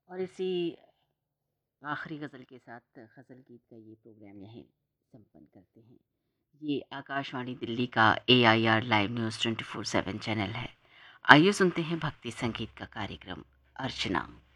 और इसी आखिरी गज़ल के साथ गज़ल गीत का ये प्रोग्राम यहीं संपन्न करते हैं। ये आकाशवाणी दिल्ली का AIR लाइव न्यूज़ 24/7 चैनल है। आइए सुनते हैं भक्ति संगीत का कार्यक्रम अर्चना।